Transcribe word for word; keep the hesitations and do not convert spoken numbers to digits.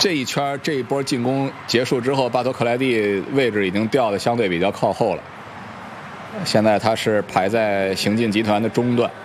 这一圈这一波进攻结束之后，巴托克莱蒂位置已经掉的相对比较靠后了。现在他是排在行进集团的中段。